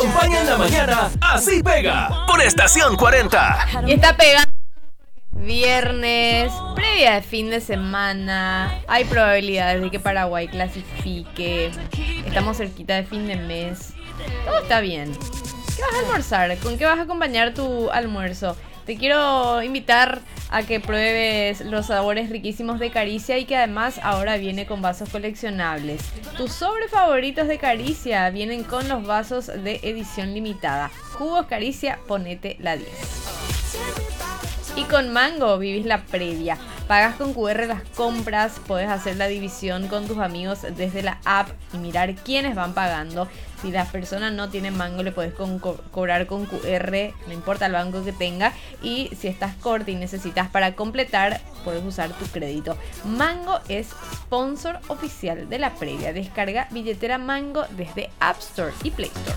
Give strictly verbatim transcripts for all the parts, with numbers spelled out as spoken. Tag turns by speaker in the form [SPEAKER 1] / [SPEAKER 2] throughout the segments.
[SPEAKER 1] Acompaña en la mañana, así pega, por Estación cuarenta.
[SPEAKER 2] Y está pegando viernes, previa de fin de semana. Hay probabilidades de que Paraguay clasifique. Estamos cerquita de fin de mes. Todo está bien. ¿Qué vas a almorzar? ¿Con qué vas a acompañar tu almuerzo? Te quiero invitar a que pruebes los sabores riquísimos de Caricia y que además ahora viene con vasos coleccionables. Tus sobres favoritos de Caricia vienen con los vasos de edición limitada. Jugos Caricia, ponete la diez. Y con Mango vivís la previa. Pagas con cu erre las compras, podés hacer la división con tus amigos desde la app y mirar quiénes van pagando. Si las personas no tienen Mango, le podés con co- cobrar con cu erre, no importa el banco que tenga. Y si estás corta y necesitas para completar, podés usar tu crédito. Mango es sponsor oficial de la previa. Descarga billetera Mango desde App Store y Play Store.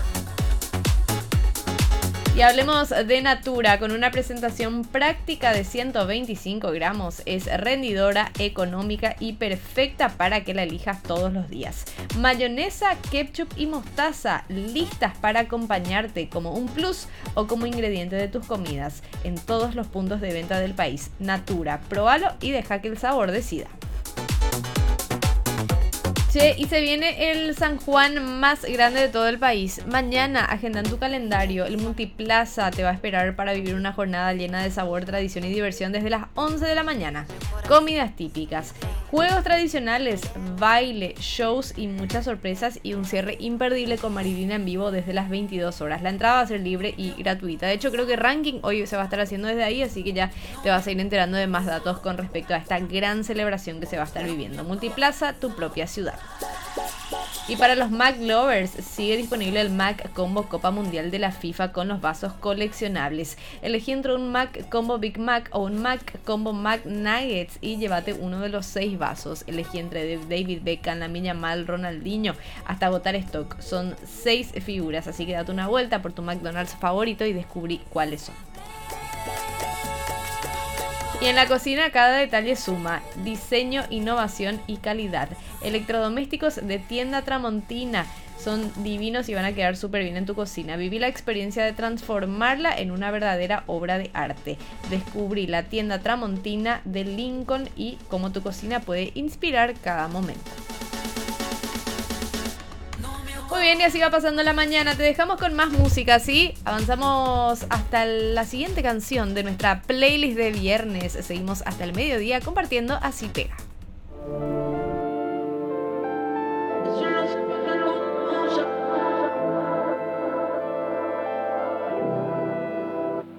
[SPEAKER 2] Y hablemos de Natura, con una presentación práctica de ciento veinticinco gramos. Es rendidora, económica y perfecta para que la elijas todos los días. Mayonesa, ketchup y mostaza, listas para acompañarte como un plus o como ingrediente de tus comidas en todos los puntos de venta del país. Natura, próbalo y deja que el sabor decida. Che, y se viene el San Juan más grande de todo el país. Mañana, agenda en tu calendario. El Multiplaza te va a esperar para vivir una jornada llena de sabor, tradición y diversión desde las once de la mañana. Comidas típicas, juegos tradicionales, baile, shows y muchas sorpresas y un cierre imperdible con Marilina en vivo desde las veintidós horas. La entrada va a ser libre y gratuita. De hecho, creo que Ranking hoy se va a estar haciendo desde ahí, así que ya te vas a ir enterando de más datos con respecto a esta gran celebración que se va a estar viviendo. Multiplaza, tu propia ciudad. Y para los Mac Lovers, sigue disponible el Mac Combo Copa Mundial de la FIFA con los vasos coleccionables. Elegí entre un Mac Combo Big Mac o un Mac Combo Mac Nuggets y llévate uno de los seis vasos. Elegí entre David Beckham, Lamine Yamal, Ronaldinho, hasta agotar stock. Son seis figuras, así que date una vuelta por tu McDonald's favorito y descubrí cuáles son. Y en la cocina cada detalle suma. Diseño, innovación y calidad. Electrodomésticos de tienda Tramontina. Son divinos y van a quedar súper bien en tu cocina. Viví la experiencia de transformarla en una verdadera obra de arte. Descubrí la tienda Tramontina de Lincoln y cómo tu cocina puede inspirar cada momento. Muy bien, y así va pasando la mañana. Te dejamos con más música, ¿sí? Avanzamos hasta la siguiente canción de nuestra playlist de viernes. Seguimos hasta el mediodía compartiendo Así Pega.